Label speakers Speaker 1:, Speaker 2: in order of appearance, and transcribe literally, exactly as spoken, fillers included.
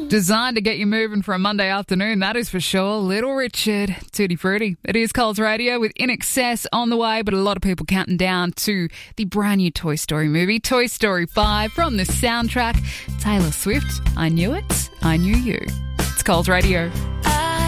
Speaker 1: Designed to get you moving for a Monday afternoon, that is for sure. Little Richard, Tutti Frutti. It is Coles Radio with In Excess on the way, but a lot of people counting down to the brand new Toy Story movie, Toy Story five, from the soundtrack, Taylor Swift, I Knew It, I Knew You. It's Coles Radio.